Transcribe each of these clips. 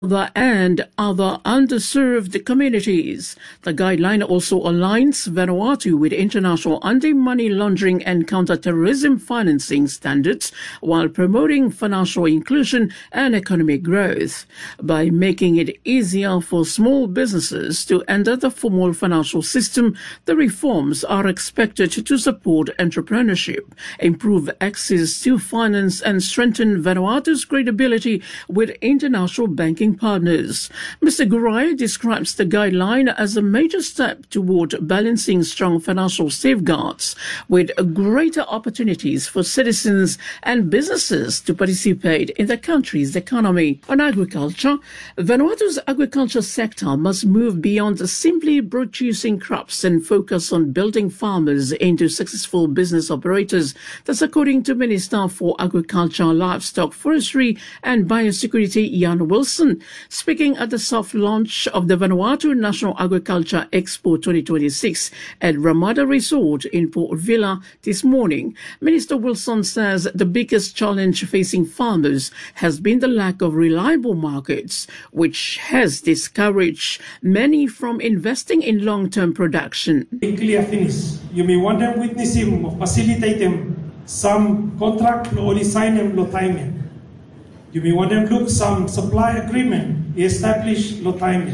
and other underserved communities. The guideline also aligns Vanuatu with international anti-money laundering and counter-terrorism financing standards while promoting financial inclusion and economic growth. By making it easier for small businesses to enter the formal financial system, the reforms are expected to support entrepreneurship, improve access to finance and strengthen Vanuatu's credibility with international banking partners. Mr. Gurai describes the guideline as a major step toward balancing strong financial safeguards with greater opportunities for citizens and businesses to participate in the country's economy. On agriculture, Vanuatu's agriculture sector must move beyond simply producing crops and focus on building farmers into successful business operators. That's according to Minister for Agriculture, Livestock, Forestry and Biosecurity, Ian Wilson, speaking at the soft launch of the Vanuatu National Agriculture Expo 2026 at Ramada Resort in Port Vila this morning. Minister Wilson says the biggest challenge facing farmers has been the lack of reliable markets, which has discouraged many from investing in long-term production. Clear finish. You may want them witness him or facilitate them some contract or only sign them no time. You may want them look some supply agreement establish no time.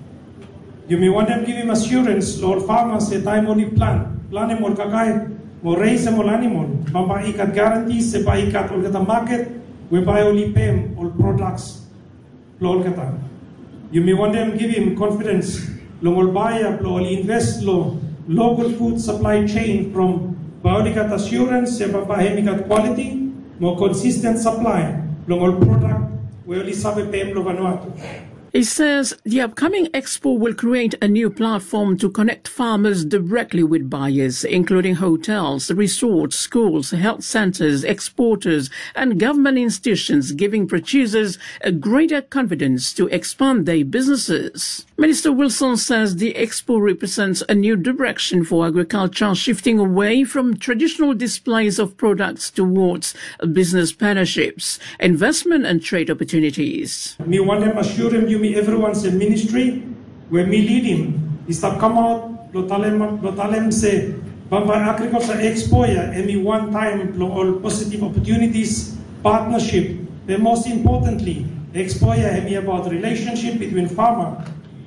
You may want them give him assurance Lord farmers a time only plan him or kakai or raise them all animal. Bamba ikat guarantees se ba ikat all kata market whereby only pay him all products Lord kata. You may want them give him confidence long all buy up all invest local food supply chain from Baolikat assurance se ba hemikat quality more consistent supply long all product we only sabe pay lo Vanuatu. He says the upcoming expo will create a new platform to connect farmers directly with buyers, including hotels, resorts, schools, health centers, exporters, and government institutions, giving producers a greater confidence to expand their businesses. Minister Wilson says the expo represents a new direction for agriculture, shifting away from traditional displays of products towards business partnerships, investment and trade opportunities. Me want them assure him me everyone's a ministry where me lead him. He stop come out, lo talem say, Bamba Agriculture Expo and me one time all positive opportunities, partnership. But most importantly, Expo and me about relationship between farmers,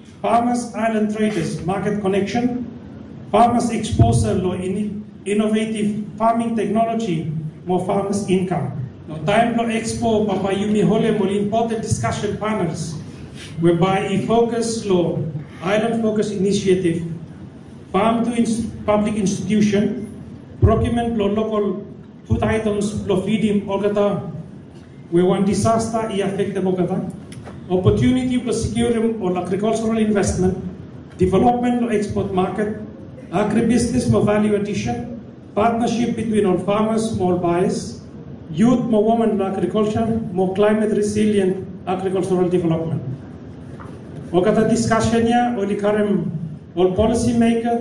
island traders, market connection, farmers exposure, innovative farming technology, more farmers income. No time lo Expo, Bamba Yumi Hole, more important discussion panels. Whereby a focus law, island focus initiative, farm to public institution, procurement law local food items law feeding ogata, where one disaster affect the ogata, opportunity for securing or agricultural investment, development law export market, agribusiness more value addition, partnership between all farmers, small buyers, youth more women in agriculture, more climate resilient agricultural development. Ogata discussion ya oli karem all policy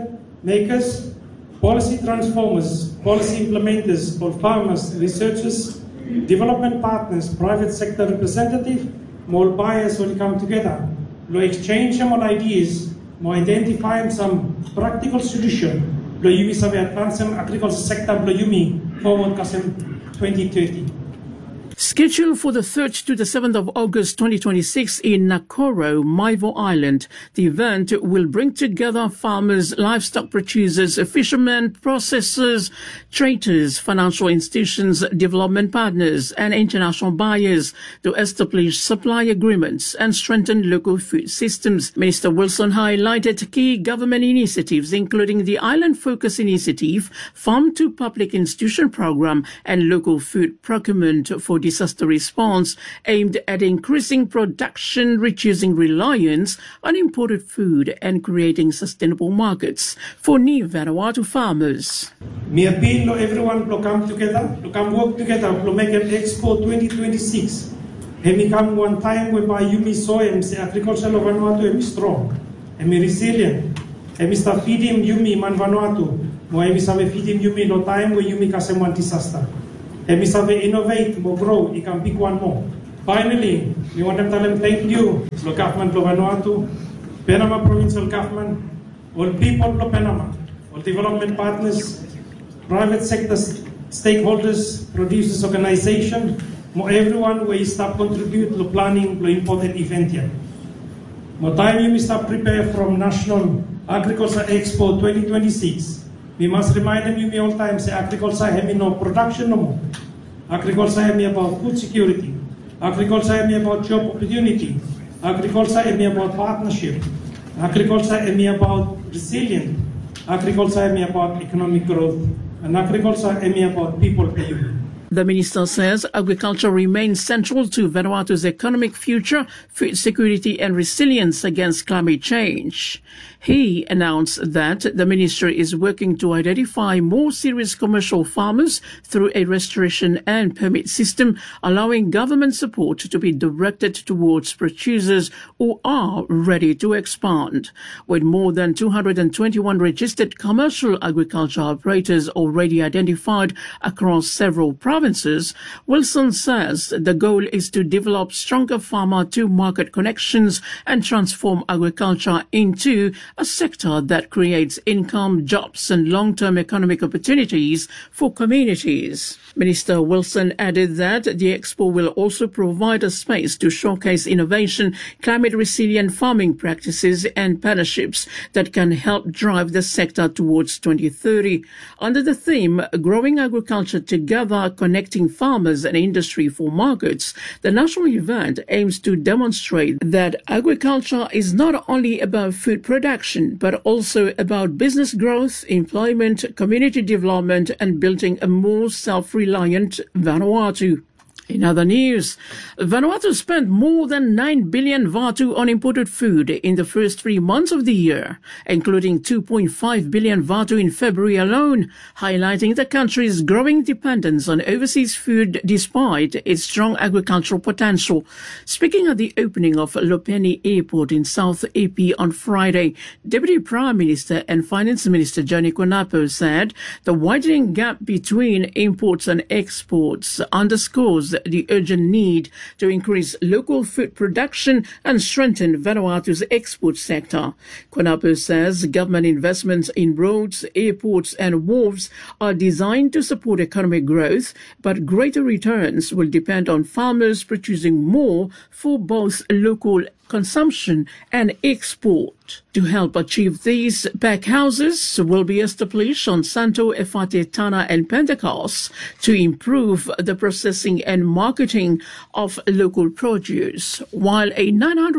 makers, policy transformers, policy implementers, all farmers, researchers, development partners, private sector representative, more buyers will come together. Lo exchange some ideas, more identify some practical solution. Lo yumi sabe advance some agriculture sector lo yumi forward kasem 2030. Scheduled for the 3rd to the 7th of August 2026 in Nakoro, Maivo Island, the event will bring together farmers, livestock producers, fishermen, processors, traders, financial institutions, development partners, and international buyers to establish supply agreements and strengthen local food systems. Minister Wilson highlighted key government initiatives, including the Island Focus Initiative, Farm to Public Institution Program, and local food procurement for disaster response aimed at increasing production, reducing reliance on imported food, and creating sustainable markets for new Vanuatu farmers. Me appeal to everyone to come together, to come work together, to make an Expo 2026. And we come one time whereby you me soy and say agriculture of Vanuatu is strong and me resilient. And we start feeding you me man Vanuatu. Mo we start feeding you me no time where you me kasem one disaster. And we start innovate, more grow, it can pick one more. Finally, we want to tell them thank you to the government of Vanuatu, Panama provincial government, all people of Panama, all development partners, private sector stakeholders, producers organization, everyone who start contribute to planning the important event here. More time you start prepare from National Agriculture Expo 2026. We must remind them you all time say agriculture have no production no more. Agriculture have about food security. Agriculture have about job opportunity. Agriculture have about partnership. Agriculture have about resilience. Agriculture have about economic growth. And agriculture have about people paying. The minister says agriculture remains central to Vanuatu's economic future, food security and resilience against climate change. He announced that the ministry is working to identify more serious commercial farmers through a restoration and permit system, allowing government support to be directed towards producers who are ready to expand. With more than 221 registered commercial agriculture operators already identified across several provinces, Wilson says the goal is to develop stronger farmer-to-market connections and transform agriculture into a sector that creates income, jobs and long-term economic opportunities for communities. Minister Wilson added that the expo will also provide a space to showcase innovation, climate-resilient farming practices and partnerships that can help drive the sector towards 2030. Under the theme, Growing Agriculture Together, Connecting Farmers and Industry for Markets, the national event aims to demonstrate that agriculture is not only about food production, but also about business growth, employment, community development and building a more self-reliant Vanuatu. In other news, Vanuatu spent more than 9 billion Vatu on imported food in the first 3 months of the year, including 2.5 billion Vatu in February alone, highlighting the country's growing dependence on overseas food despite its strong agricultural potential. Speaking at the opening of Lopeni Airport in South AP on Friday, Deputy Prime Minister and Finance Minister Johnny Konapo said the widening gap between imports and exports underscores the urgent need to increase local food production and strengthen Vanuatu's export sector. Konapo says government investments in roads, airports and wharves are designed to support economic growth, but greater returns will depend on farmers producing more for both local consumption and export. To help achieve these, packhouses will be established on Santo Efate, Tana and Pentecost to improve the processing and marketing of local produce, while a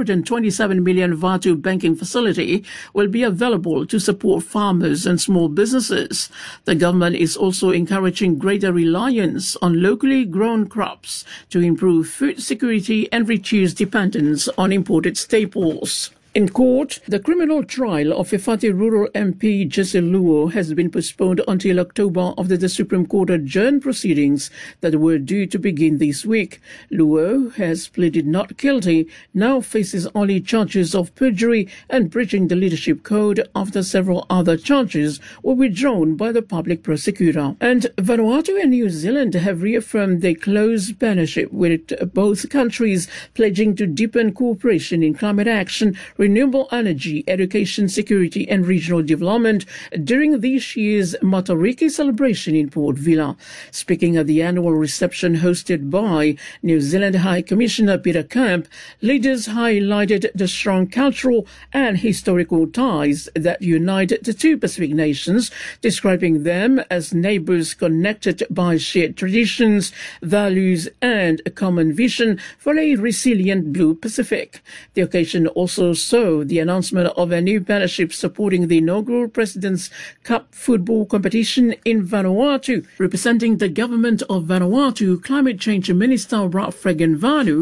927 million Vatu banking facility will be available to support farmers and small businesses. The government is also encouraging greater reliance on locally grown crops to improve food security and reduce dependence on imported staples. In court, the criminal trial of Efate Rural MP Jesse Luo has been postponed until October after the Supreme Court adjourned proceedings that were due to begin this week. Luo has pleaded not guilty, now faces only charges of perjury and breaching the leadership code after several other charges were withdrawn by the public prosecutor. And Vanuatu and New Zealand have reaffirmed their close partnership with both countries, pledging to deepen cooperation in climate action, renewable energy, education, security and regional development during this year's Matariki celebration in Port Vila. Speaking at the annual reception hosted by New Zealand High Commissioner Peter Camp, leaders highlighted the strong cultural and historical ties that unite the two Pacific nations, describing them as neighbours connected by shared traditions, values and a common vision for a resilient Blue Pacific. The occasion also saw the announcement of a new partnership supporting the inaugural President's Cup football competition in Vanuatu. Representing the government of Vanuatu, Climate Change Minister Ralph Regenvanu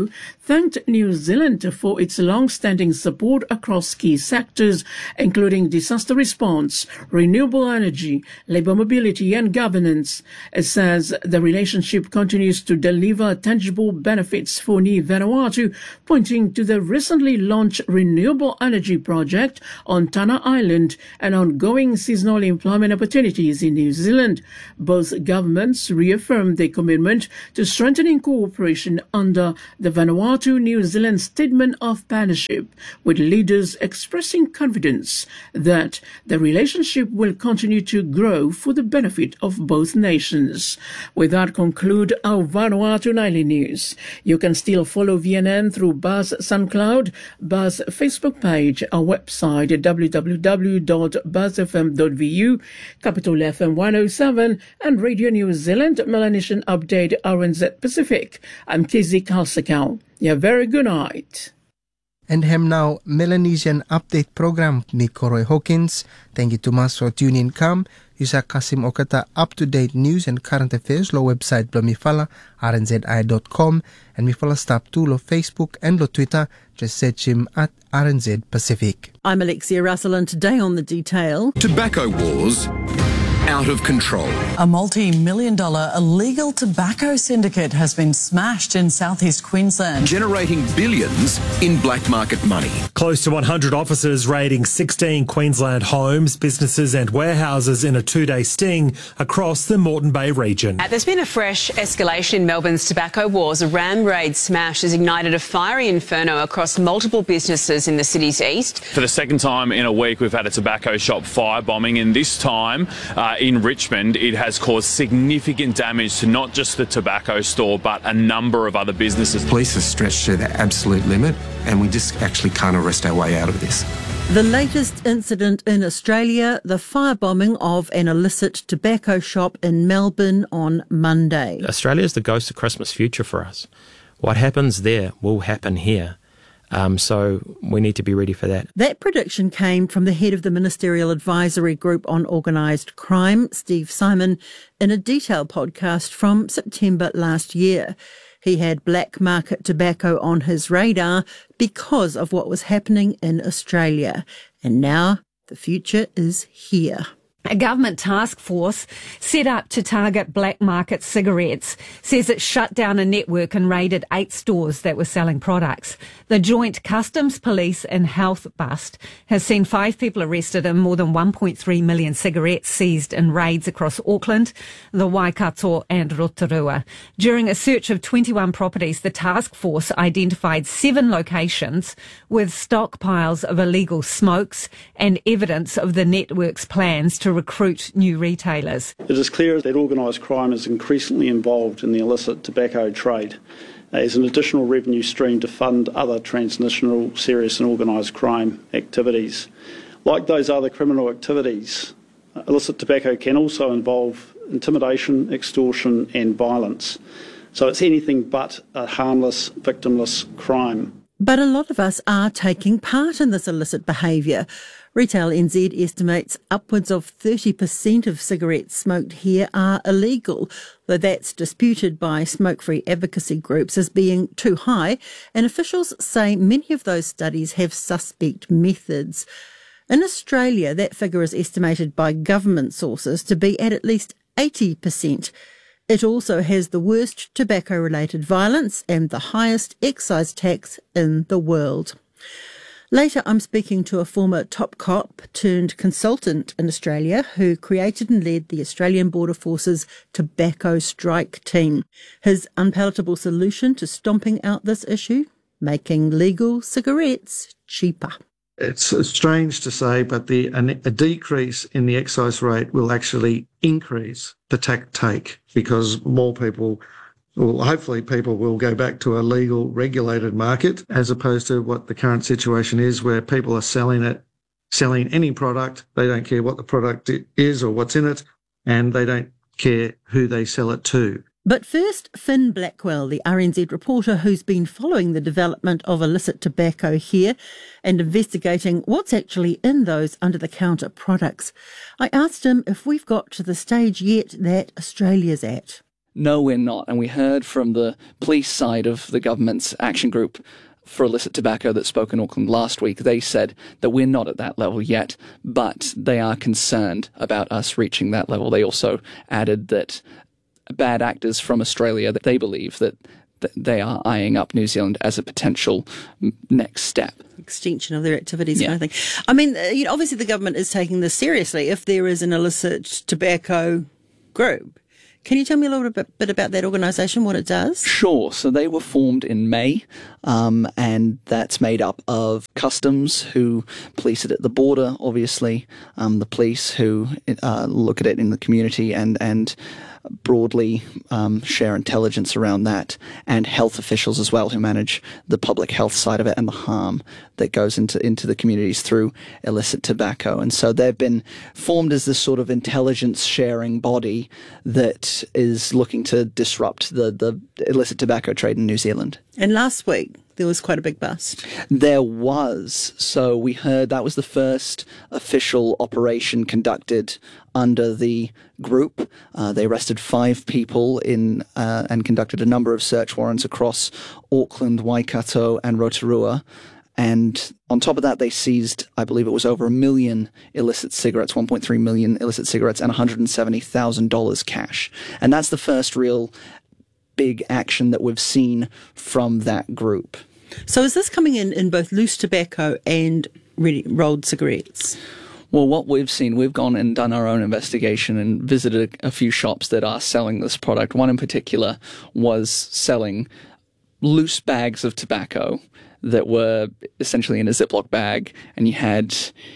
thanked New Zealand for its long-standing support across key sectors, including disaster response, renewable energy, labour mobility and governance. It says the relationship continues to deliver tangible benefits for Ni Vanuatu, pointing to the recently launched renewable energy project on Tana Island and ongoing seasonal employment opportunities in New Zealand. Both governments reaffirmed their commitment to strengthening cooperation under the Vanuatu-New Zealand Statement of Partnership, with leaders expressing confidence that the relationship will continue to grow for the benefit of both nations. With that, conclude our Vanuatu Nightly News. You can still follow VNN through Buzz SoundCloud, Buzz Facebook page, our website at www.buzzfm.vu, Capital FM 107, and Radio New Zealand Melanesian Update RNZ Pacific. I'm Kizzy Kalsakau. Yeah, very good night. And hem now Melanesian Update program ni Koroi Hawkins. Thank you to mas for tuning in. Come, Yusa Kasim Okata up-to-date news and current affairs lo website blo mifala rnzi.com and mifala stop to lo Facebook and lo Twitter. Just search him at RNZ Pacific. I'm Alexia Russell and today on The Detail. Tobacco wars out of control. A multi-million-dollar illegal tobacco syndicate has been smashed in southeast Queensland. Generating billions in black market money. Close to 100 officers raiding 16 Queensland homes, businesses and warehouses in a two-day sting across the Moreton Bay region. There's been a fresh escalation in Melbourne's tobacco wars. A ram raid smash has ignited a fiery inferno across multiple businesses in the city's east. For the second time in a week, we've had a tobacco shop firebombing, and this time in Richmond, it has caused significant damage to not just the tobacco store, but a number of other businesses. Police are stretched to their absolute limit, and we just actually can't arrest our way out of this. The latest incident in Australia, the firebombing of an illicit tobacco shop in Melbourne on Monday. Australia is the ghost of Christmas future for us. What happens there will happen here. So we need to be ready for that. That prediction came from the head of the Ministerial Advisory Group on Organised Crime, Steve Simon, in a detailed podcast from September last year. He had black market tobacco on his radar because of what was happening in Australia. And now the future is here. A government task force set up to target black market cigarettes says it shut down a network and raided 8 stores that were selling products. The Joint Customs, Police and Health bust has seen 5 people arrested and more than 1.3 million cigarettes seized in raids across Auckland, the Waikato and Rotorua. During a search of 21 properties, the task force identified 7 locations with stockpiles of illegal smokes and evidence of the network's plans to recruit new retailers. It is clear that organised crime is increasingly involved in the illicit tobacco trade as an additional revenue stream to fund other transnational serious and organised crime activities. Like those other criminal activities, illicit tobacco can also involve intimidation, extortion and violence. So it's anything but a harmless, victimless crime. But a lot of us are taking part in this illicit behaviour. Retail NZ estimates upwards of 30% of cigarettes smoked here are illegal, though that's disputed by smoke-free advocacy groups as being too high, and officials say many of those studies have suspect methods. In Australia, that figure is estimated by government sources to be at least 80%. It also has the worst tobacco-related violence and the highest excise tax in the world. Later, I'm speaking to a former top cop turned consultant in Australia who created and led the Australian Border Force's tobacco strike team. His unpalatable solution to stomping out this issue? Making legal cigarettes cheaper. It's strange to say, but a decrease in the excise rate will actually increase the take because more people, well, hopefully people will go back to a legal, regulated market as opposed to what the current situation is where people are selling any product. They don't care what the product is or what's in it, and they don't care who they sell it to. But first, Finn Blackwell, the RNZ reporter who's been following the development of illicit tobacco here and investigating what's actually in those under-the-counter products. I asked him if we've got to the stage yet that Australia's at. No, we're not. And we heard from the police side of the government's action group for illicit tobacco that spoke in Auckland last week. They said that we're not at that level yet, but they are concerned about us reaching that level. They also added that bad actors from Australia, that they believe that they are eyeing up New Zealand as a potential next step. Extension of their activities, kind of thing. I mean, obviously the government is taking this seriously if there is an illicit tobacco group. Can you tell me a little bit about that organisation, what it does? Sure. So they were formed in May, and that's made up of customs who police it at the border, obviously, the police who look at it in the community and broadly share intelligence around that, and health officials as well who manage the public health side of it and the harm that goes into the communities through illicit tobacco. And so they've been formed as this sort of intelligence sharing body that is looking to disrupt the illicit tobacco trade in New Zealand. And last week there was quite a big bust. There was. So we heard that was the first official operation conducted under the group. They arrested 5 people and conducted a number of search warrants across Auckland, Waikato and Rotorua. And on top of that, they seized, I believe it was over 1 million illicit cigarettes, 1.3 million illicit cigarettes and $170,000 cash. And that's the first real big action that we've seen from that group. So is this coming in both loose tobacco and rolled cigarettes? Well, what we've seen, we've gone and done our own investigation and visited a few shops that are selling this product. One in particular was selling loose bags of tobacco that were essentially in a Ziploc bag, and you had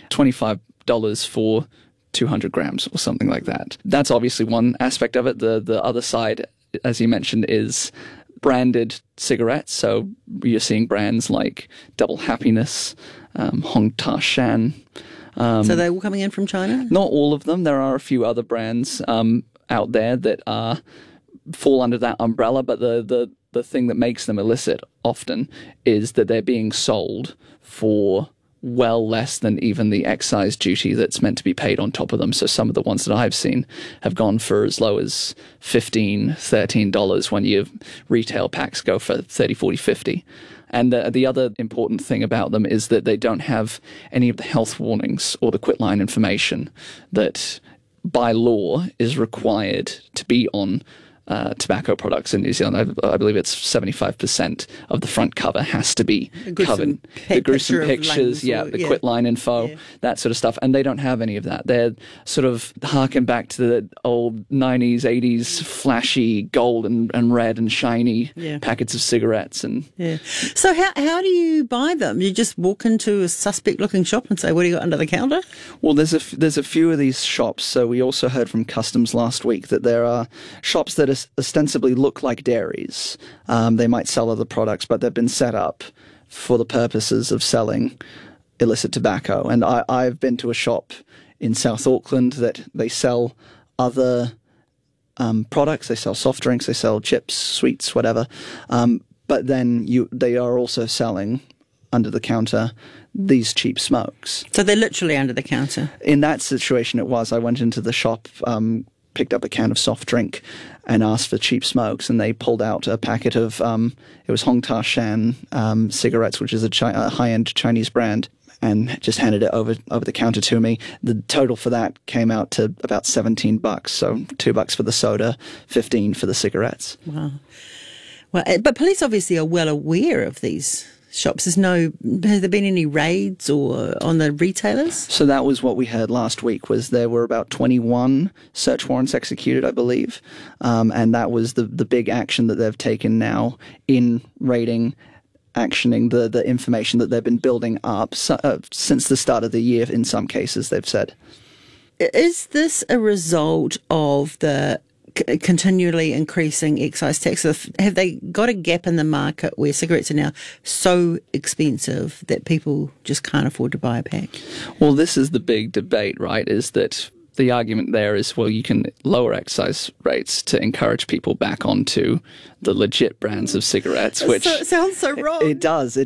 $25 for 200 grams or something like that. That's obviously one aspect of it. The other side, as you mentioned, is branded cigarettes. So you're seeing brands like Double Happiness, Hong Ta Shan. So they're all coming in from China? Not all of them. There are a few other brands out there that fall under that umbrella, but the thing that makes them illicit often is that they're being sold for well less than even the excise duty that's meant to be paid on top of them. So some of the ones that I've seen have gone for as low as $15, $13 when your retail packs go for $30, $40, $50. And the other important thing about them is that they don't have any of the health warnings or the quitline information that by law is required to be on tobacco products in New Zealand. I believe it's 75% of the front cover has to be covered. The gruesome pictures, the quitline info, that sort of stuff. And they don't have any of that. They're sort of harken back to the old 90s, 80s flashy gold and red and shiny packets of cigarettes. So how do you buy them? You just walk into a suspect-looking shop and say, what do you got under the counter? Well, there's a few of these shops. So we also heard from Customs last week that there are shops that ostensibly look like dairies. They might sell other products, but they've been set up for the purposes of selling illicit tobacco. And I've been to a shop in South Auckland that they sell other products. They sell soft drinks, they sell chips, sweets, whatever. But then they are also selling under the counter these cheap smokes. So they're literally under the counter? In that situation it was. I went into the shop, picked up a can of soft drink and asked for cheap smokes, and they pulled out a packet of, it was Hong Ta Shan cigarettes, which is a high-end Chinese brand, and just handed it over the counter to me. The total for that came out to about $17, so $2 for the soda, $15 for the cigarettes. Wow. Well, but police obviously are well aware of these shops. Has there been any raids or on the retailers? So that was what we heard last week, was there were about 21 search warrants executed, I believe. And that was the big action that they've taken now in raiding, actioning the information that they've been building up since the start of the year, in some cases, they've said. Is this a result of the continually increasing excise tax? Have they got a gap in the market where cigarettes are now so expensive that people just can't afford to buy a pack? Well, this is the big debate, right? Is that the argument there is, well, you can lower excise rates to encourage people back onto the legit brands of cigarettes, which it sounds so wrong. It does,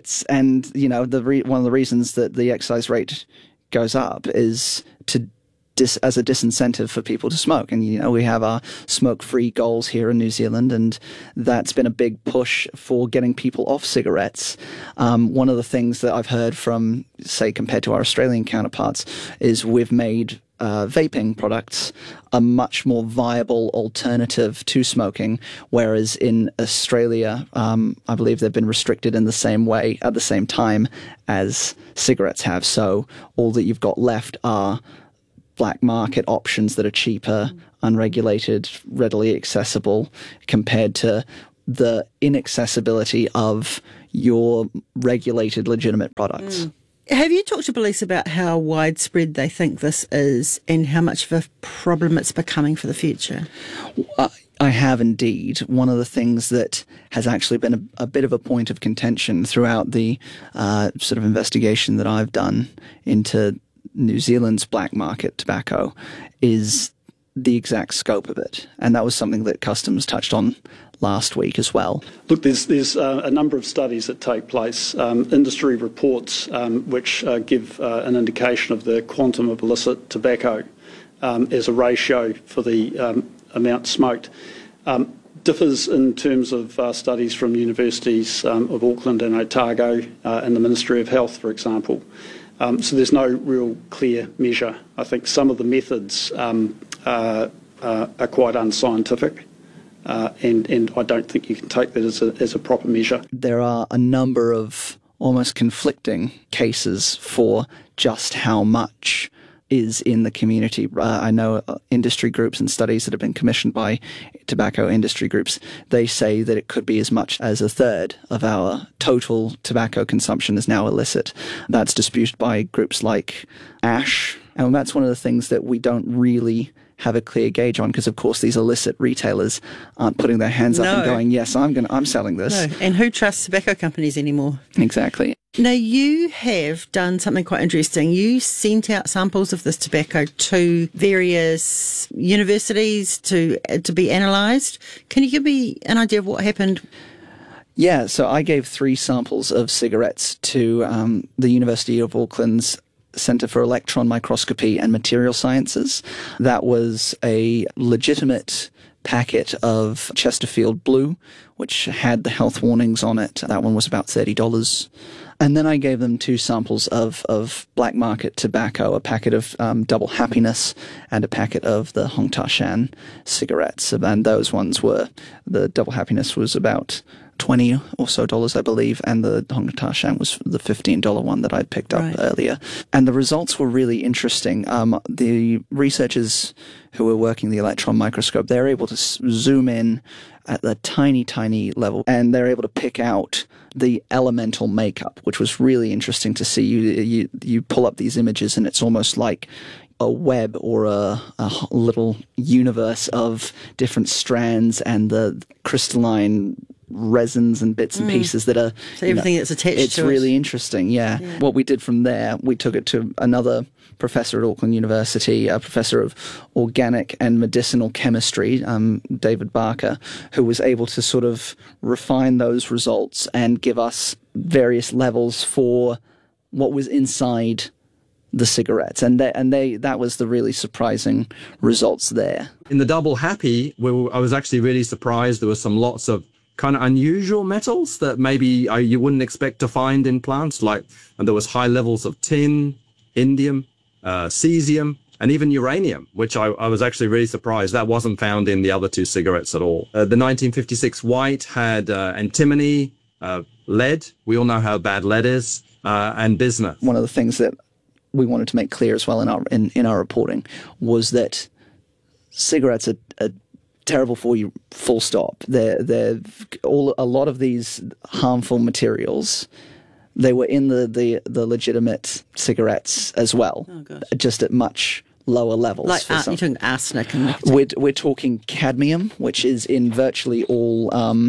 and you know, one of the reasons that the excise rate goes up is to as a disincentive for people to smoke. And, you know, we have our smoke-free goals here in New Zealand, and that's been a big push for getting people off cigarettes. One of the things that I've heard from, say, compared to our Australian counterparts, is we've made vaping products a much more viable alternative to smoking, whereas in Australia, I believe they've been restricted in the same way at the same time as cigarettes have. So all that you've got left are black market options that are cheaper, unregulated, readily accessible, compared to the inaccessibility of your regulated, legitimate products. Have you talked to police about how widespread they think this is and how much of a problem it's becoming for the future? I have indeed. One of the things that has actually been a bit of a point of contention throughout the sort of investigation that I've done into New Zealand's black market tobacco is the exact scope of it. And that was something that Customs touched on last week as well. Look, there's a number of studies that take place, industry reports which give an indication of the quantum of illicit tobacco as a ratio for the amount smoked. Differs in terms of studies from universities of Auckland and Otago and the Ministry of Health, for example. So there's no real clear measure. I think some of the methods are quite unscientific. And I don't think you can take that as a proper measure. There are a number of almost conflicting cases for just how much is in the community. I know industry groups and studies that have been commissioned by tobacco industry groups, they say that it could be as much as a third of our total tobacco consumption is now illicit. That's disputed by groups like ASH, and that's one of the things that we don't really have a clear gauge on, because of course these illicit retailers aren't putting their hands up and going, yes, I'm selling this. No, and who trusts tobacco companies anymore? Exactly. Now, you have done something quite interesting. You sent out samples of this tobacco to various universities to be analysed. Can you give me an idea of what happened? Yeah, so I gave 3 samples of cigarettes to the University of Auckland's Centre for Electron Microscopy and Material Sciences. That was a legitimate packet of Chesterfield Blue, which had the health warnings on it. That one was about $30. And then I gave them 2 samples of black market tobacco, a packet of Double Happiness and a packet of the Hong Ta Shan cigarettes. And those ones were, the Double Happiness was about $20 or so, I believe, and the Hong Ta Shan was the $15 one that I'd picked up earlier. And the results were really interesting. The researchers who were working the electron microscope, they're able to zoom in at the tiny, tiny level, and they're able to pick out the elemental makeup, which was really interesting to see. You pull up these images, and it's almost like a web or a little universe of different strands and the crystalline resins and bits and pieces that are... So everything that's attached to it. It's really interesting, yeah. What we did from there, we took it to another professor at Auckland University, a professor of organic and medicinal chemistry, David Barker, who was able to sort of refine those results and give us various levels for what was inside the cigarettes, and that was the really surprising results there. In the Double Happy, I was actually really surprised. There was lots of kind of unusual metals that maybe you wouldn't expect to find in plants, and there was high levels of tin, indium, cesium, and even uranium, which I was actually really surprised. That wasn't found in the other 2 cigarettes at all. The 1956 white had antimony, lead. We all know how bad lead is, and bismuth. One of the things that we wanted to make clear as well in our reporting was that cigarettes are terrible for you, full stop. A lot of these harmful materials, they were in the legitimate cigarettes as well, just at much lower levels. Like you're talking arsenic and we're talking cadmium, which is in virtually all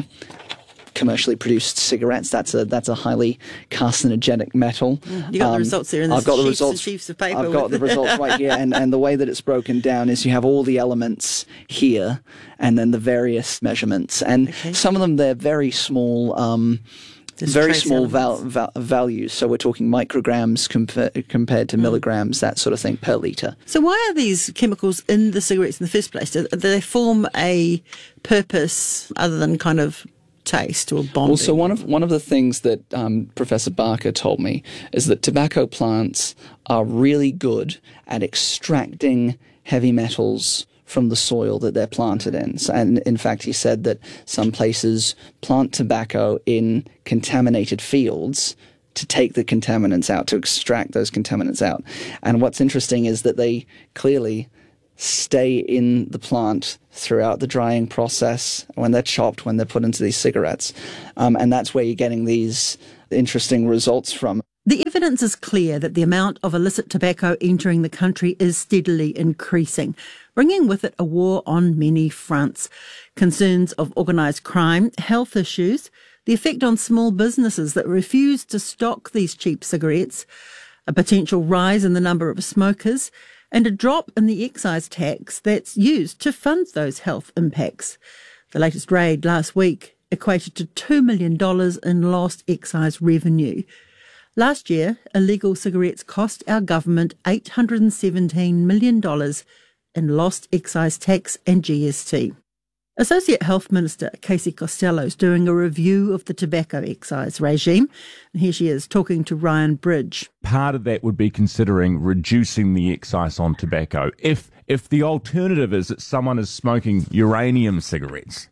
commercially produced cigarettes. That's a highly carcinogenic metal. You got the results there in the sheets of paper. I've got the results right here, and the way that it's broken down is you have all the elements here, and then the various measurements, and some of them they're very small very small values. So we're talking micrograms compared to milligrams, that sort of thing, per litre. So why are these chemicals in the cigarettes in the first place? Do they form a purpose other than kind of taste or bonding? Well, so one of the things that Professor Barker told me is that tobacco plants are really good at extracting heavy metals from the soil that they're planted in. So, and in fact, he said that some places plant tobacco in contaminated fields to take the contaminants out, to extract those contaminants out. And what's interesting is that they clearly stay in the plant throughout the drying process, when they're chopped, when they're put into these cigarettes. And that's where you're getting these interesting results from. The evidence is clear that the amount of illicit tobacco entering the country is steadily increasing, bringing with it a war on many fronts. Concerns of organised crime, health issues, the effect on small businesses that refuse to stock these cheap cigarettes, a potential rise in the number of smokers, and a drop in the excise tax that's used to fund those health impacts. The latest raid last week equated to $2 million in lost excise revenue. Last year, illegal cigarettes cost our government $817 million in lost excise tax and GST. Associate Health Minister Casey Costello is doing a review of the tobacco excise regime. And here she is talking to Ryan Bridge. Part of that would be considering reducing the excise on tobacco. If the alternative is that someone is smoking uranium cigarettes.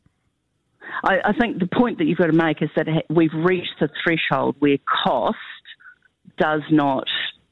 I think the point that you've got to make is that we've reached the threshold where cost does not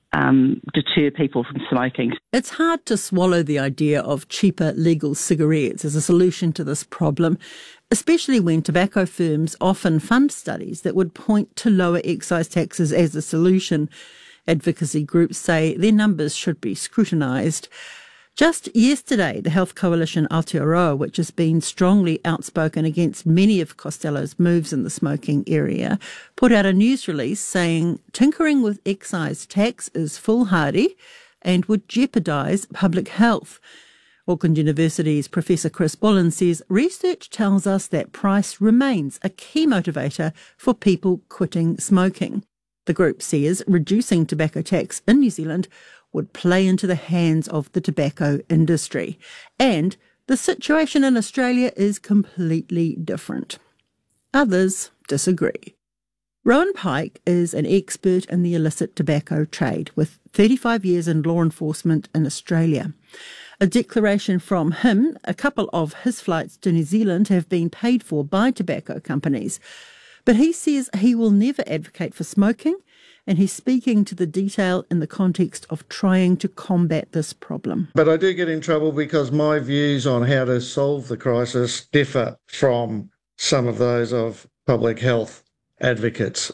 deter people from smoking. It's hard to swallow the idea of cheaper legal cigarettes as a solution to this problem, especially when tobacco firms often fund studies that would point to lower excise taxes as a solution. Advocacy groups say their numbers should be scrutinised. Just yesterday, the health coalition Aotearoa, which has been strongly outspoken against many of Costello's moves in the smoking area, put out a news release saying tinkering with excise tax is foolhardy and would jeopardise public health. Auckland University's Professor Chris Bullen says research tells us that price remains a key motivator for people quitting smoking. The group says reducing tobacco tax in New Zealand would play into the hands of the tobacco industry. And the situation in Australia is completely different. Others disagree. Rowan Pike is an expert in the illicit tobacco trade with 35 years in law enforcement in Australia. A declaration from him, a couple of his flights to New Zealand have been paid for by tobacco companies. But he says he will never advocate for smoking, and he's speaking to the detail in the context of trying to combat this problem. But I do get in trouble because my views on how to solve the crisis differ from some of those of public health advocates.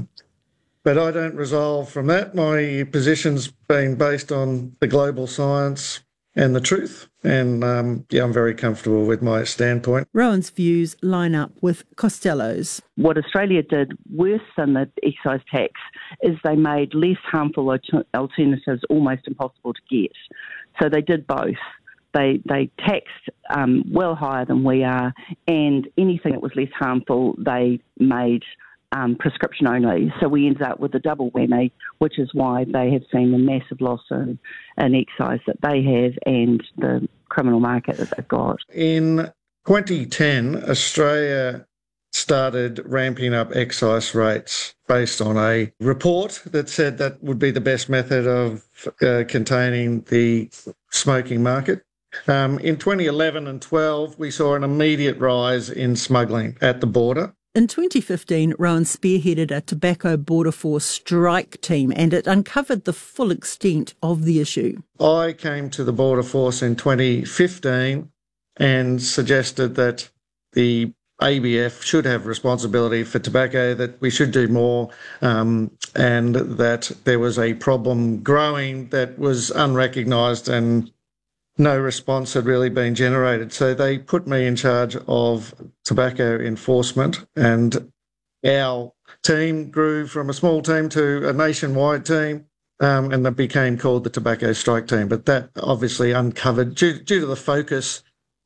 But I don't resolve from that. My position's been based on the global science and the truth. And, I'm very comfortable with my standpoint. Rowan's views line up with Costello's. What Australia did worse than the excise tax is they made less harmful alternatives almost impossible to get. So they did both. They taxed well higher than we are, and anything that was less harmful they made prescription only. So we ended up with a double whammy, which is why they have seen the massive loss in excise that they have and the criminal market that they've got. In 2010, Australia started ramping up excise rates based on a report that said that would be the best method of containing the smoking market. In 2011 and 12, we saw an immediate rise in smuggling at the border. In 2015, Rowan spearheaded a tobacco border force strike team, and it uncovered the full extent of the issue. I came to the border force in 2015 and suggested that the ABF should have responsibility for tobacco, that we should do more, and that there was a problem growing that was unrecognised and no response had really been generated. So they put me in charge of tobacco enforcement, and our team grew from a small team to a nationwide team, and that became called the Tobacco Strike Team. But that obviously uncovered, due to the focus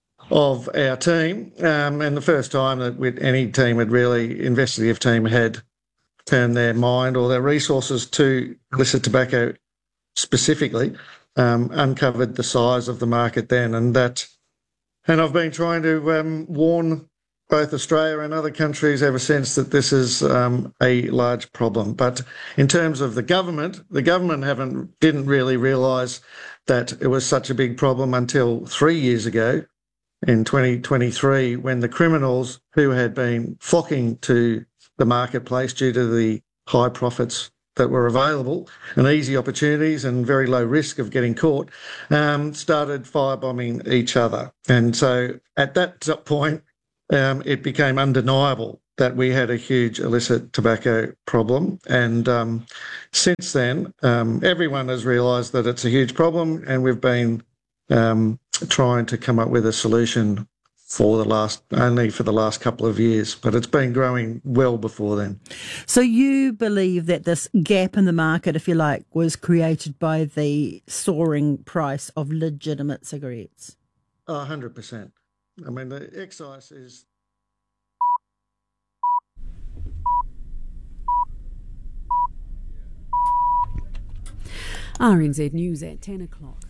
of our team, and the first time that any team had really, investigative team had turn their mind or their resources to illicit tobacco specifically, uncovered the size of the market then. And I've been trying to warn both Australia and other countries ever since that this is a large problem. But in terms of the government didn't really realise that it was such a big problem until 3 years ago, in 2023, when the criminals who had been flocking to the marketplace due to the high profits that were available and easy opportunities and very low risk of getting caught, started firebombing each other. And so at that point, it became undeniable that we had a huge illicit tobacco problem. And since then, everyone has realised that it's a huge problem, and we've been trying to come up with a solution for the last couple of years, but it's been growing well before then. So you believe that this gap in the market, if you like, was created by the soaring price of legitimate cigarettes? 100%. I mean, the excise is... RNZ News at 10 o'clock.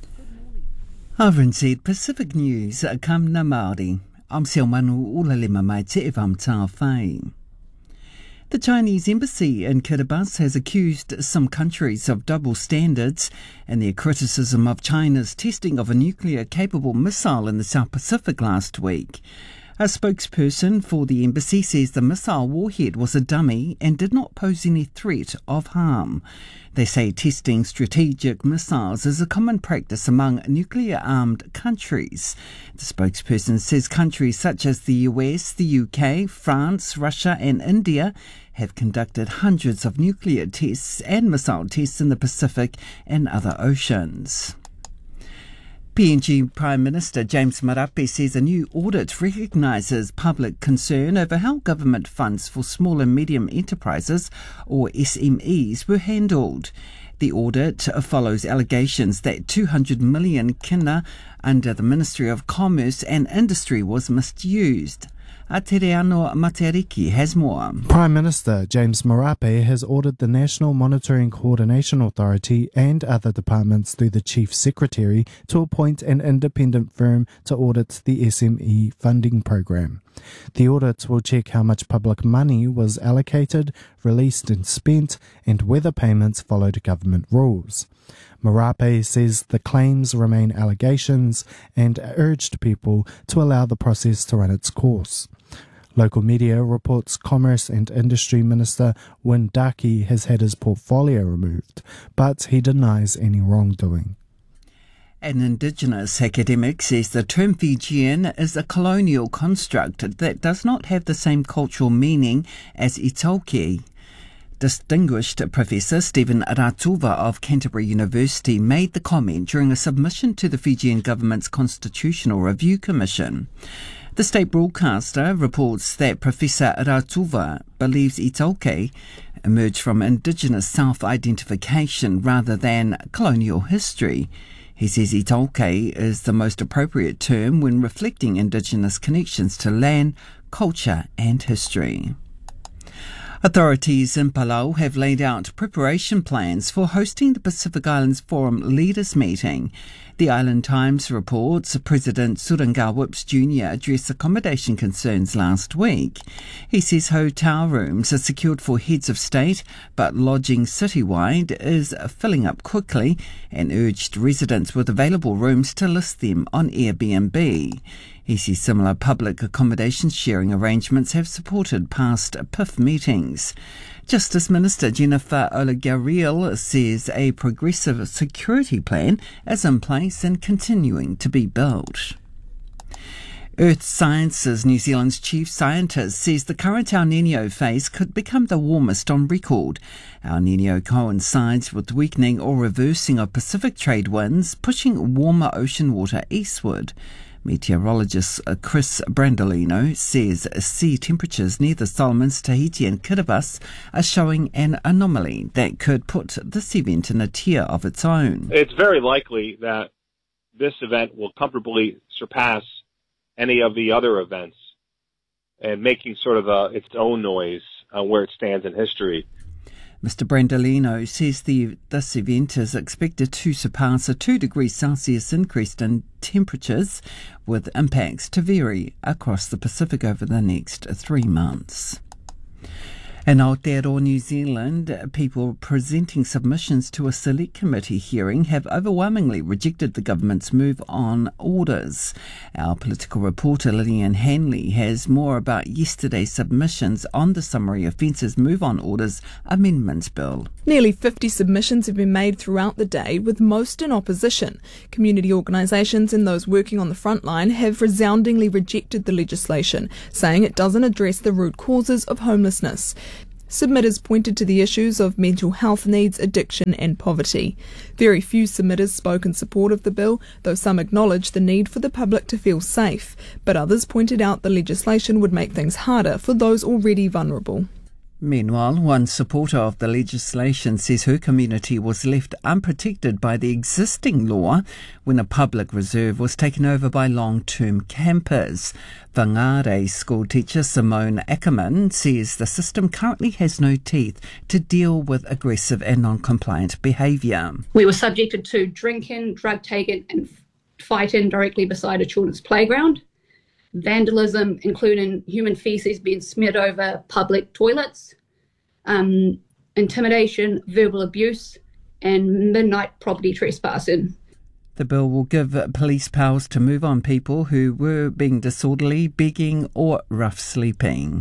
RNZ Pacific News, kam na Māori. I'm Siomanu Ulalima mai te evam tā whai. The Chinese embassy in Kiribati has accused some countries of double standards and their criticism of China's testing of a nuclear-capable missile in the South Pacific last week. A spokesperson for the embassy says the missile warhead was a dummy and did not pose any threat of harm. They say testing strategic missiles is a common practice among nuclear-armed countries. The spokesperson says countries such as the US, the UK, France, Russia and India have conducted hundreds of nuclear tests and missile tests in the Pacific and other oceans. PNG Prime Minister James Marape says a new audit recognises public concern over how government funds for small and medium enterprises, or SMEs, were handled. The audit follows allegations that 200 million kina under the Ministry of Commerce and Industry was misused. Atereano Mateariki has more. Prime Minister James Marape has ordered the National Monitoring Coordination Authority and other departments through the Chief Secretary to appoint an independent firm to audit the SME funding program. The audit will check how much public money was allocated, released and spent, and whether payments followed government rules. Marape says the claims remain allegations and urged people to allow the process to run its course. Local media reports Commerce and Industry Minister Win Daki has had his portfolio removed, but he denies any wrongdoing. An Indigenous academic says the term Fijian is a colonial construct that does not have the same cultural meaning as Itāukei. Distinguished Professor Stephen Ratuva of Canterbury University made the comment during a submission to the Fijian government's Constitutional Review Commission. The state broadcaster reports that Professor Ratuva believes Itāukei emerged from Indigenous self-identification rather than colonial history. He says Itāukei is the most appropriate term when reflecting Indigenous connections to land, culture and history. Authorities in Palau have laid out preparation plans for hosting the Pacific Islands Forum Leaders Meeting. The Island Times reports President Suranga Whips Jr. addressed accommodation concerns last week. He says hotel rooms are secured for heads of state, but lodging citywide is filling up quickly, and urged residents with available rooms to list them on Airbnb. He says similar public accommodation sharing arrangements have supported past PIF meetings. Justice Minister Jennifer Olagariel says a progressive security plan is in place and continuing to be built. Earth Sciences New Zealand's chief scientist says the current El Niño phase could become the warmest on record. El Niño coincides with weakening or reversing of Pacific trade winds, pushing warmer ocean water eastward. Meteorologist Chris Brandolino says sea temperatures near the Solomons, Tahiti and Kiribati are showing an anomaly that could put this event in a tier of its own. It's very likely that this event will comfortably surpass any of the other events and making sort of its own noise where it stands in history. Mr. Brandolino says this event is expected to surpass a 2 degrees Celsius increase in temperatures, with impacts to vary across the Pacific over the next 3 months. In Aotearoa, New Zealand, people presenting submissions to a select committee hearing have overwhelmingly rejected the government's move on orders. Our political reporter Lillian Hanley has more about yesterday's submissions on the Summary Offences Move on Orders Amendments Bill. Nearly 50 submissions have been made throughout the day, with most in opposition. Community organisations and those working on the front line have resoundingly rejected the legislation, saying it doesn't address the root causes of homelessness. Submitters pointed to the issues of mental health needs, addiction and poverty. Very few submitters spoke in support of the bill, though some acknowledged the need for the public to feel safe, but others pointed out the legislation would make things harder for those already vulnerable. Meanwhile, one supporter of the legislation says her community was left unprotected by the existing law when a public reserve was taken over by long-term campers. Whangarei school teacher Simone Ackerman says the system currently has no teeth to deal with aggressive and non-compliant behaviour. We were subjected to drinking, drug taking and fighting directly beside a children's playground. Vandalism, including human faeces being smeared over public toilets, intimidation, verbal abuse, and midnight property trespassing. The bill will give police powers to move on people who were being disorderly, begging or rough sleeping.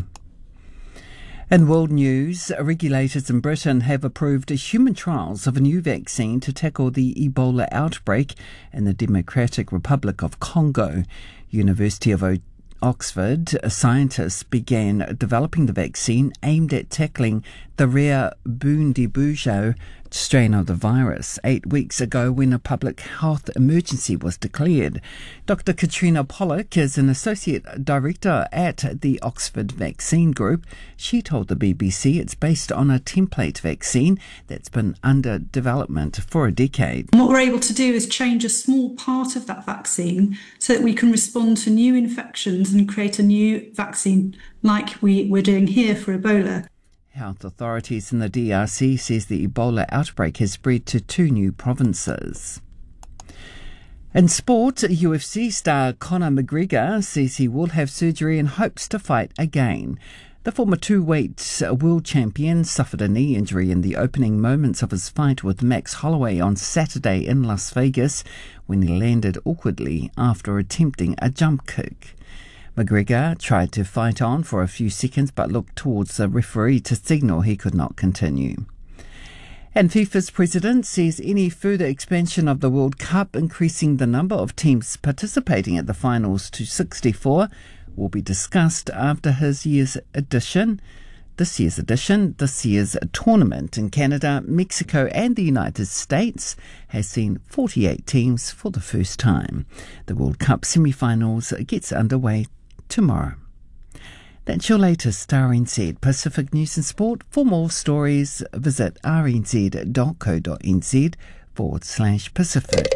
In world news, regulators in Britain have approved human trials of a new vaccine to tackle the Ebola outbreak in the Democratic Republic of Congo. University of Oxford scientists began developing the vaccine aimed at tackling the rare Bundibugyo strain of the virus 8 weeks ago when a public health emergency was declared. Dr. Katrina Pollock is an associate director at the Oxford Vaccine Group. She told the BBC it's based on a template vaccine that's been under development for a decade. What we're able to do is change a small part of that vaccine so that we can respond to new infections and create a new vaccine like we're doing here for Ebola. Health authorities in the DRC says the Ebola outbreak has spread to 2 new provinces. In sport, UFC star Conor McGregor says he will have surgery and hopes to fight again. The former two-weight world champion suffered a knee injury in the opening moments of his fight with Max Holloway on Saturday in Las Vegas when he landed awkwardly after attempting a jump kick. McGregor tried to fight on for a few seconds but looked towards the referee to signal he could not continue. And FIFA's president says any further expansion of the World Cup, increasing the number of teams participating at the finals to 64, will be discussed after this year's tournament in Canada, Mexico and the United States has seen 48 teams for the first time. The World Cup semi-finals gets underway tomorrow. That's your latest RNZ Pacific News and Sport. For more stories, visit rnz.co.nz/Pacific.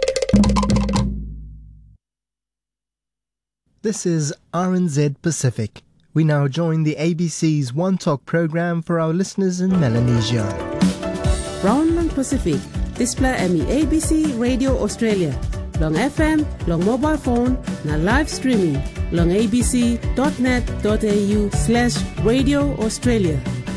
This is RNZ Pacific. We now join the ABC's One Talk program for our listeners in Melanesia. Brown Long Pacific, display ABC Radio Australia. Long FM, long mobile phone, na live streaming, long abc.net.au/Radio Australia.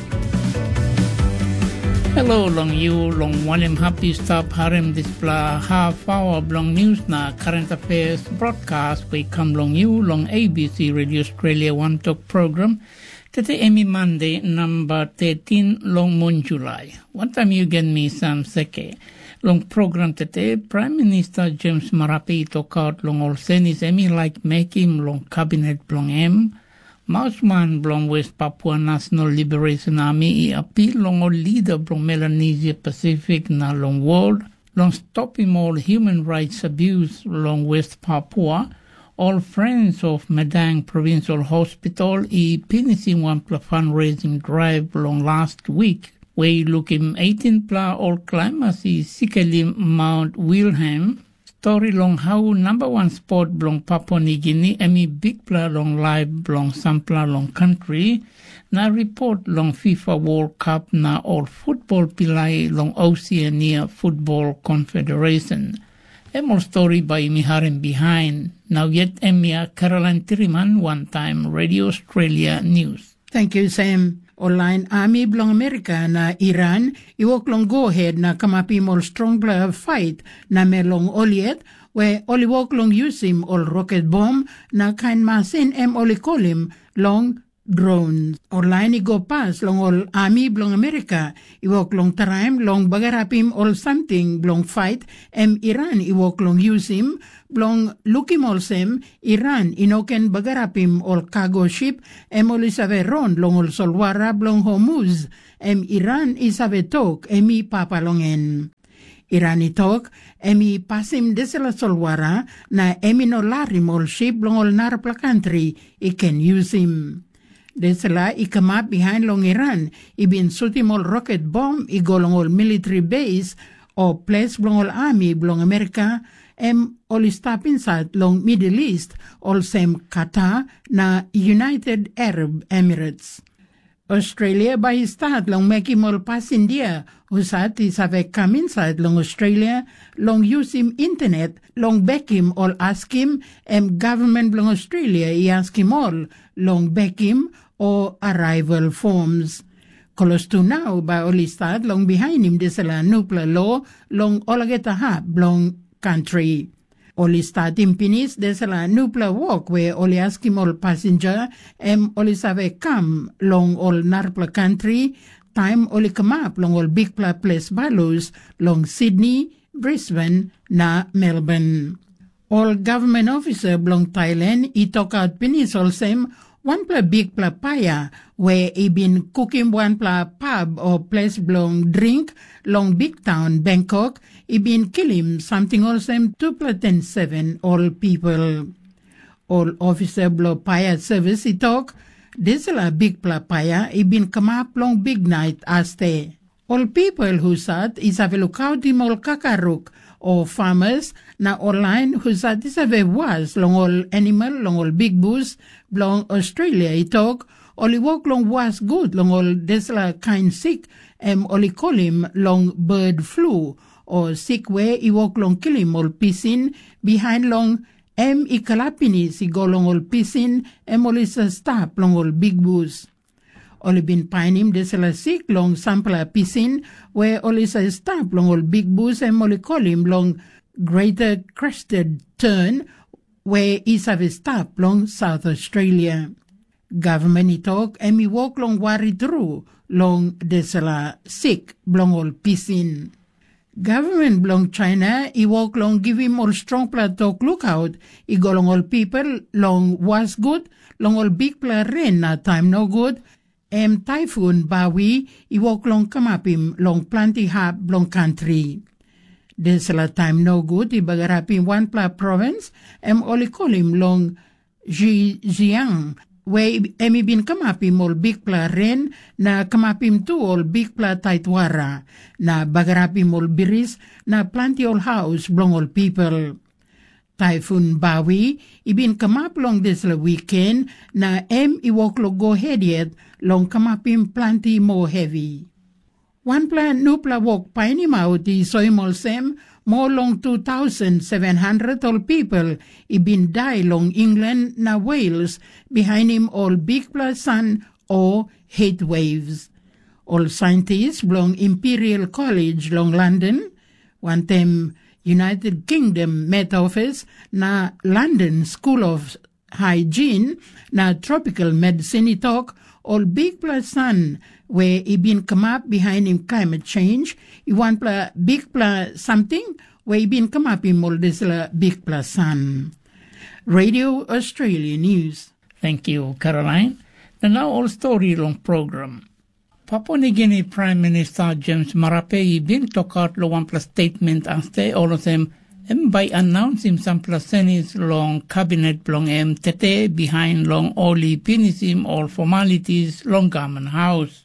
Hello, long you, long William Happy Stop Harem display half hour long news na current affairs broadcast we come long you, long ABC Radio Australia One Talk program. Today, Emmy Monday, number 13, long Moon July. What time you get me some seke? Long program today, Prime Minister James Marape talk out long all senis Emmy like make him long cabinet long M. Mausman long West Papua National Liberation Army appeal long all leader long Melanesia Pacific na long world. Long stop him all human rights abuse long West Papua. All friends of Madang Provincial Hospital finishing one fundraising drive long last week. We look him 18 all climacy Sikalim Mount Wilhelm story long how number one sport belong Papua New Guinea emi big pla long live belong sampla long country na report long FIFA World Cup na all football pilai long Oceania Football Confederation. Emol story by Miharem behind. Now yet Emia Caroline Tiriman, one time Radio Australia News. Thank you, Sam. Online Army belong America na Iran, iwok long go ahead na kamapi mol strong fight na melong oliet, where oliwok long use him all rocket bomb na kain masin olikolim long drones. Online go pass long all Army belong America, iwok long taraim long bagarapim all something belong fight Iran iwok long use him blong lukim all sem Iran inoken bagarapim all cargo ship isave ron long all solwara blong Hormuz Iran isave tok papalongen. Iran itok pasim desela solwara na no larim all ship blong all narpla country can use him. Desala ikamap behind long Iran ibin sutim all rocket bomb igolong all military base o place blong all army blong America all stop inside long Middle East all same Qatar na United Arab Emirates. Australia by start long make him all pass India usat is have come inside long Australia long use him internet long back him all ask him government long Australia he ask him all long back him or arrival forms. Close to now by only start long behind him desala nuclear law long olageta hab long country. Only start him pinis desala nuclear walk where only ask him all passenger only save come long all narpla country time only come up long all big place balus long Sydney, Brisbane na Melbourne. All government officer belong Thailand he talk out pinis all same one big paya where he been cooking one pub or place belong drink long big town Bangkok he been kill him something all same 2+7 all people. All officer blow paya service he talk this is a big paya he been come up long big night aste. All people who sat is have a lookout him all kakaruk or farmers na online who said this was long all animal long all big booze long Australia he talk only walk long was good long all this kind sick only call him long bird flu or sick way he walk long kill him all pissin behind long ikalapinis he go long all pissin only stop long all big booze. Only been pine him desala sick long sample pissin where only say stop long all big booze only call him long greater crested tern where is have stop long South Australia. Government he talk he walk long worry through long desala sick long all pissin. Government belong China he walk long give him all strong talk lookout he go long all people long was good long all big rain na time no good. Typhoon Bawi, he walk long come up him long plenty hab long country. This la time no good, he bagarap in one province, only call him long Zhejiang, where he been come up him all big rain, na come up him too all big taitwara, na bagarap him all biris, na plenty all house belong all people. Typhoon Bawi, he been come up long this weekend, na he walk lo go ahead yet, long come up him plenty more heavy. One plant nupla walk pine him out, he saw him all same, more long 2,700 all people, he been die long England na Wales, behind him all big sun or heat waves. All scientists belong Imperial College long London, one time United Kingdom Met Office na London School of Hygiene na Tropical Medicine talk all big sun where he been come up behind him climate change he want big something where he been come up in all this big sun. Radio Australia News. Thank you, Caroline. And now all story long program. Papua New Guinea Prime Minister James Marape bin tokat lo one plus statement aste all of them by announcing some placenis long cabinet long tete behind long oli pinisim all formalities long government house.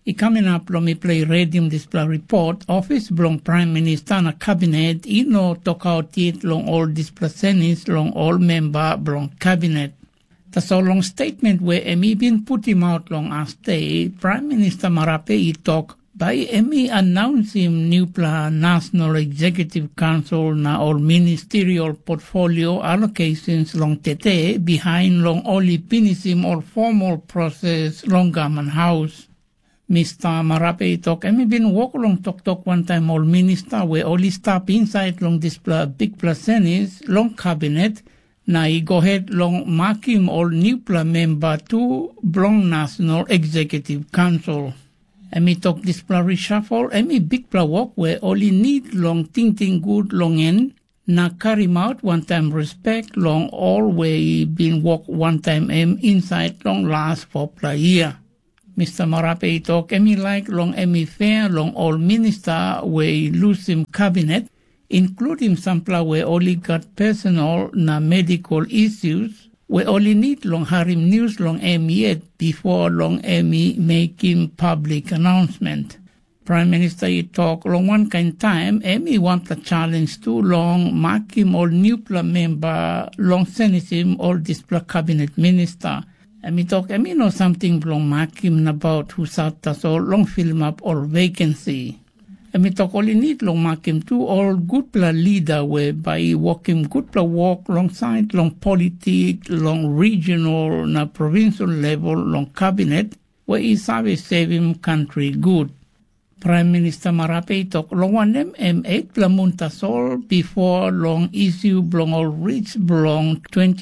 coming up long me play radium display report office long Prime Minister na cabinet ino talk out it long all display senis long all member long cabinet. That's a long statement where Emi been put him out long as day Prime Minister Marape talk by Emi announce him new plan National Executive Council na all ministerial portfolio allocations long tete behind long only finisim or formal process long government house. Mr. Marape talk Emi been walk along talk one time all minister where only stop inside long this big placenis long cabinet na I go ahead long mark him all new plan member to long National Executive Council. Emi talk this plan reshuffle, Emi big plan walk where only need long think good long end, na carry him out one time respect long all way been walk one time inside long last for year. Mr. Marape talk Emi like long Emi fair long all minister where lose him cabinet, including some where only got personal na medical issues, where only need long harim news long Emi yet before long Emi making public announcement. Prime Minister he talk long one kind time Emi want the challenge too long mark him all new member long send him all this cabinet minister. Emi talk Emi know something long mark him about who sat us all long film up all vacancy. Emi talk only need long mark him too all good leader whereby walk him good walk alongside long politic, long regional na provincial level long cabinet where he service save him country good. Prime Minister Marape talk long one them M8 muntasol before long issue long all reach long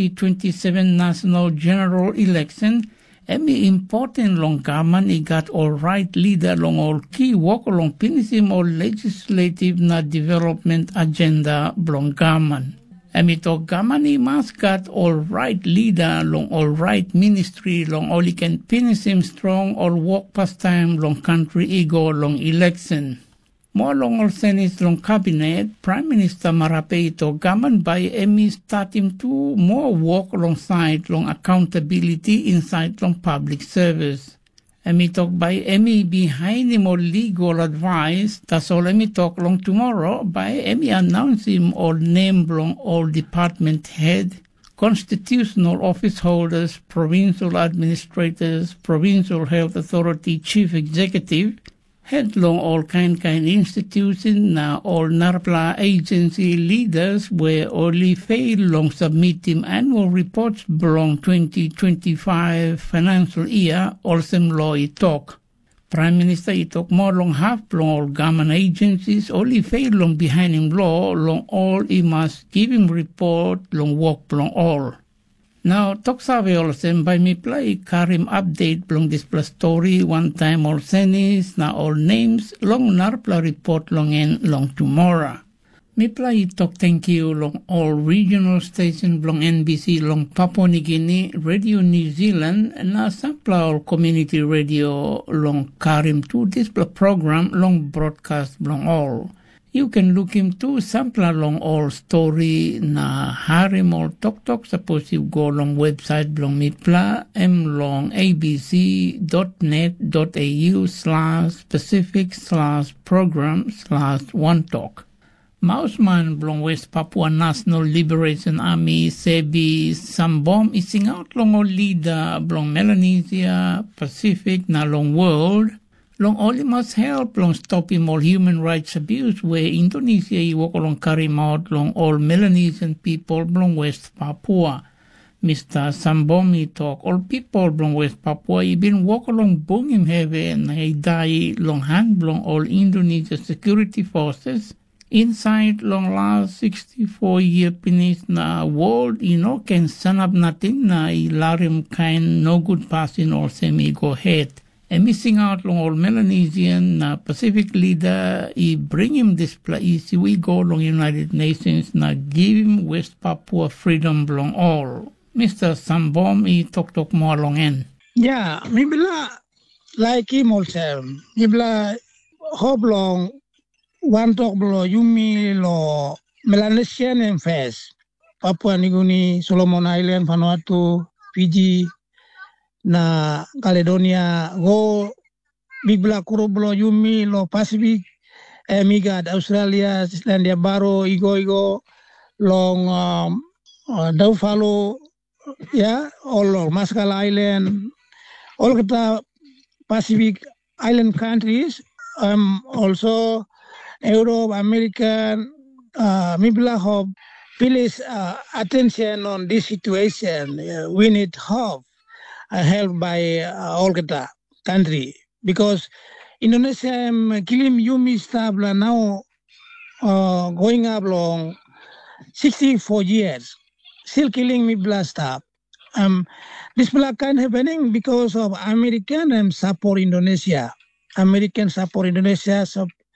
2027 national general election. Emi important long government he got all right leader long all key walk along finisim all legislative na development agenda long government. Emi talk government he must got all right leader long all right ministry long all he can finish him strong all walk past time long country ego long election. More long all Senate long cabinet, Prime Minister Marape to government by Emi start him to more work alongside long accountability inside long public service. Emi talk by Emi behind him all legal advice. That's all Emi talk long tomorrow by Emi announce him all name long all department head, constitutional office holders, provincial administrators, provincial health authority chief executive, head long all kind institution na all NARPLA agency leaders where only fail long submit him annual reports belong 2025 financial year also law talk. Prime Minister talk more long half long all government agencies only fail long behind him law long all he must give him report long work long all. Now, talk sabi also by me play Karim update long this plus story one time all senis na all names long NARPLA report long and long tomorrow. Me play talk thank you long all regional station long NBC long Papua New Guinea, Radio New Zealand na sampla all community radio long Karim to this program long broadcast long all. You can look him to sample along all story na harim or talk suppose you go along website belong mitpla mlongabc.net.au/specific/program/one-talk. Mouseman belong West Papua National Liberation Army Sebi Sambom ising out long all leader belong Melanesia Pacific na long world. Long only must help long stop him all human rights abuse where Indonesia he walk along carry him out long all Melanesian people belong West Papua. Mr. Sambomi talk all people belong West Papua he been walk along bung him heavy and he die long hand belong all Indonesia security forces inside long last 64-year finish na world can send up nothing na ilarim kind no good passing or semi go ahead. And missing out long all Melanesian Pacific leader, he bring him this place, we go long United Nations, na give him West Papua freedom long all. Mr. Sambom, he talk more long end. Yeah, mi bila like him also. Mi bila hope long one talk below Yumi lo Melanesian and Fes, Papua New Guinea, Solomon Island, Vanuatu, Fiji, na Caledonia go big bla kurublo yumi lo Pacific migad Australia Selandia Baru igo long Daufalo all Marshall Island all kita Pacific Island countries also Europe American mibla hope please attention on this situation. We need help by all kita country because Indonesia kilim yumi stabla now going up long 64 years still killing me blast-up. This can happening because of American support Indonesia. American support Indonesia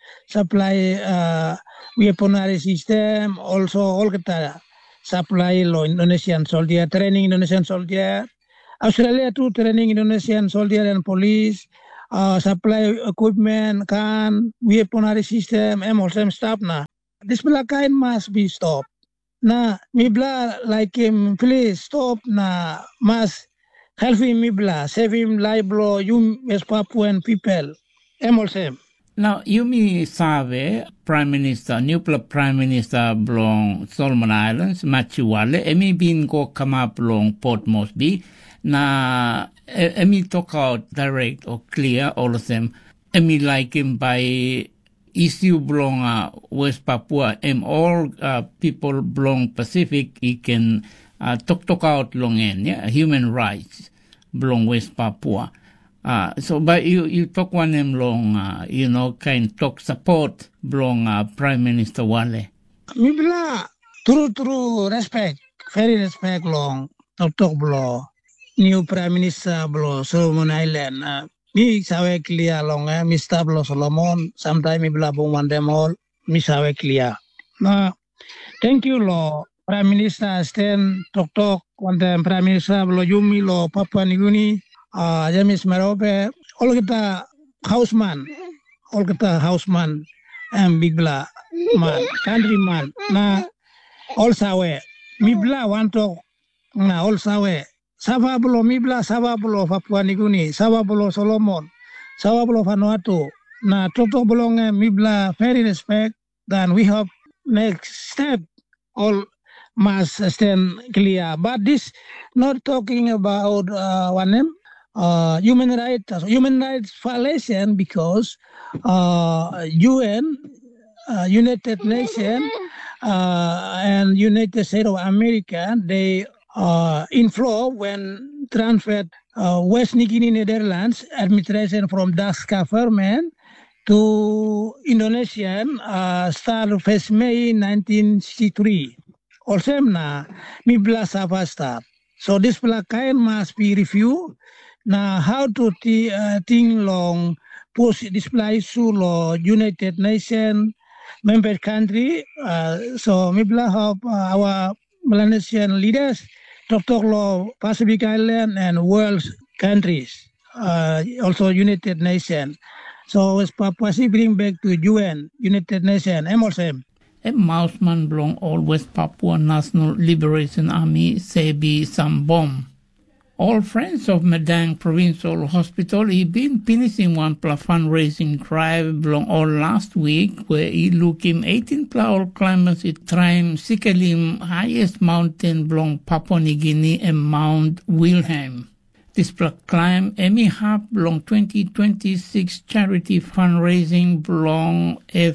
supply weaponry system, also all kita supply lo Indonesian soldier, training Indonesian soldier. Australia too training Indonesian soldier and police, supply equipment, weaponry system, and all same stuff na. This kind must be stopped. Na mibla like him, please stop na must help him mibla, save him life lo you West Papuan people. Same. Now, Yumi Save, Prime Minister, new Prime Minister belong Solomon Islands, Machiwale, emi bin go come up long Port Moresby. Na emi talk out direct or clear all of them. Emi like him by issue belong West Papua. All people belong Pacific. He can talk out long end. Human rights belong West Papua. So, but you talk one them long, kind talk support belong Prime Minister Wale. Mibla true respect, very respect long talk below new Prime Minister below Solomon Island. Mi sawe clear long Mr. below Solomon. Sometime mibla bong one them all. Mi sawe clear. Na thank you lo Prime Minister stand talk one time Prime Minister below Yumi lo Papua New Guinea. James Marope, all kita houseman, big bla man, countryman, na all sawe, mibla wanto, na all sawe, sababulo mibla, sababulo Papua New Guinea, sababulo Solomon, sababulo Vanuatu, na toto belong mibla very respect, then we hope next step all must stand clear. But this not talking about one name. Human rights violation because UN, United Nations, and United States of America, they inflow when transferred West New Guinea Netherlands administration from Dutch government to Indonesian start of May 1963. Also, na mibla start. So this kind must be reviewed. Now, how to think long push display issue law United Nations member country. So mibla hope our Melanesian leaders talk law Pacific Island and world countries, also United Nations. So West Papua bring back to UN, United Nations, MLSM. Mouseman belong all West Papua National Liberation Army Sebi Sambom. All friends of Madang Provincial Hospital, he been finishing one fundraising drive belong all last week where he look him 18 all climbers it trim Sikalim highest mountain belong Papua New Guinea and Mount Wilhelm. This climb Emmy Hub belong 2026 charity fundraising belong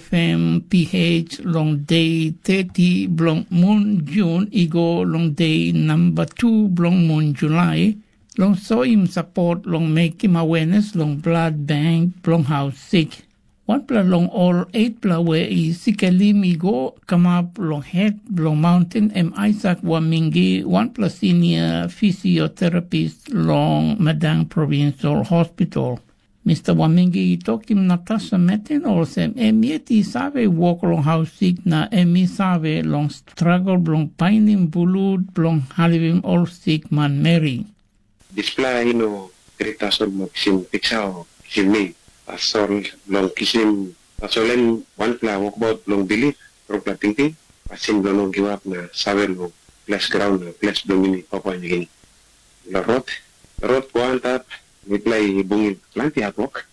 FMPH long day 30 belong moon June ego long day number 2 belong moon July long so him support long make him awareness long blood bank belong house sick. One pla long all 8 pla where is Sikalim ego come up long head long mountain Isaac Wamingi 1 pla senior physiotherapist long Madang Provincial Hospital. Mr. Wamingi talk him Natasha Metin or sem yeti save walk long house sick na save long struggle long pining bulud long halivim all sick man Mary. Display cerita sob sim pixao simi. Pasol long kisim pasolen one pla walkabout long bili pro pla tingting pasin long giwap na sawer long place ground na place domini Papua New Guinea. La road kuan tap mi play bungi planti atwok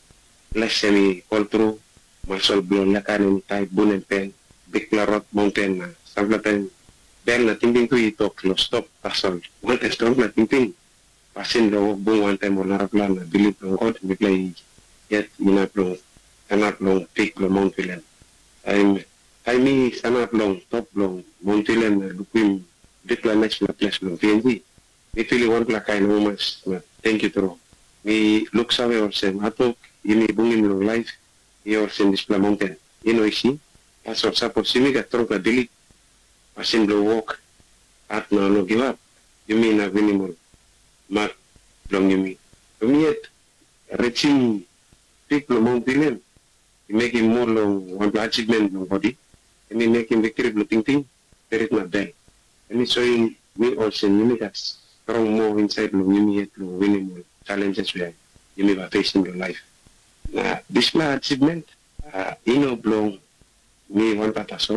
less semi control, muscle blow lakan and type bone and pen, big clarot mountain na. Sometimes bell na thinking to it talk no stop pasol. One time strong na thinking. Pasin lo bung one time wala plan na believe long God we play yet minat long sanat long pick lo Mount William. I'm sanat long top long Mount William lukwim declare next na place long PNG. We feel one plak kain moments na thank you to. We look sawe or sem atok ini bungin long life or sem display mountain. You know isi pasol support simi ka trong ka delete. Pasin lo walk at no give up. You mean a minimal mark long you mean. Yet reaching peak lo Mount William. You make him more long one achievement long body. And you make him victory lo ting there is not there. And it's showing me also you that strong more inside lo you yet lo winning challenges where you may be facing your life. Now this my achievement, you know, blow me one part